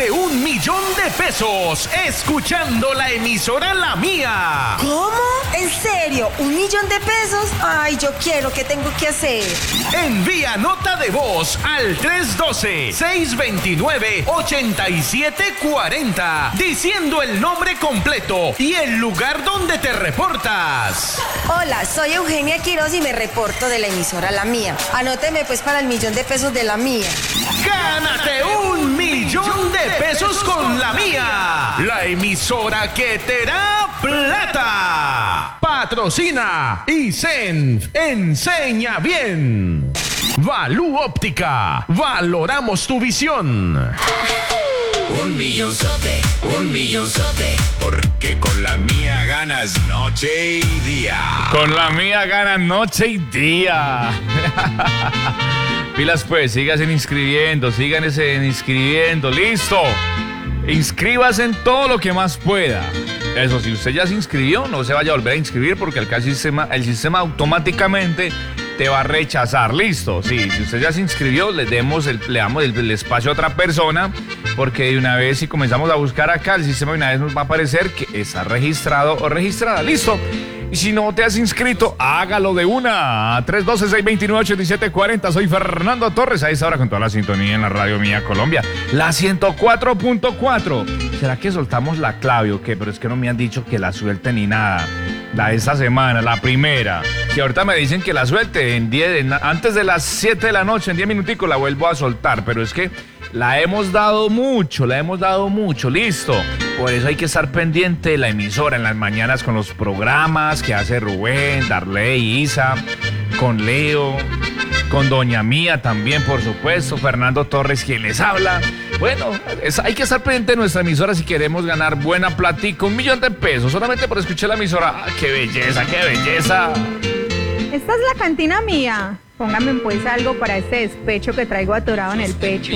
Gánate 1.000.000 de pesos escuchando la emisora La Mía. ¿Cómo? ¿En serio? ¿1.000.000 de pesos? Ay, yo quiero. ¿Qué tengo que hacer? Envía nota de voz al 312-629-8740 diciendo el nombre completo y el lugar donde te reportas. Hola, soy Eugenia Quiroz y me reporto de la emisora La Mía. Anóteme pues para el 1.000.000 de pesos de La Mía. ¡Gánate 1.000.000 de pesos con La Mía! La emisora que te da plata. Patrocina Isenf. Enseña bien. Valú Óptica. Valoramos tu visión. 1.000.000, porque con La Mía ganas noche y día. Con La Mía ganas noche y día. Pilas pues, síganse inscribiendo, listo. Inscríbase en todo lo que más pueda. Eso, si usted ya se inscribió, no se vaya a volver a inscribir porque acá el sistema automáticamente te va a rechazar, listo. Sí, si usted ya se inscribió, le damos el espacio a otra persona, porque de una vez si comenzamos a buscar acá, el sistema de una vez nos va a aparecer que está registrado o registrada, listo. Y si no te has inscrito, hágalo de una. 312-629-8740. Soy Fernando Torres, a esta hora con toda la sintonía en la Radio Mía Colombia, la 104.4. ¿Será que soltamos la clave o qué? Pero es que no me han dicho que la suelte ni nada. La de esta semana, la primera. Que ahorita me dicen que la suelte antes de las 7 de la noche, en 10 minuticos la vuelvo a soltar. Pero es que la hemos dado mucho, listo. Por eso hay que estar pendiente de la emisora en las mañanas con los programas que hace Rubén, Darley, Isa, con Leo, con Doña Mía también, por supuesto, Fernando Torres, quien les habla. Bueno, hay que estar pendiente de nuestra emisora si queremos ganar buena platica, 1.000.000 de pesos, solamente por escuchar la emisora. ¡Ah, qué belleza, qué belleza! Esta es la cantina mía. Póngame pues algo para este despecho que traigo atorado en el pecho.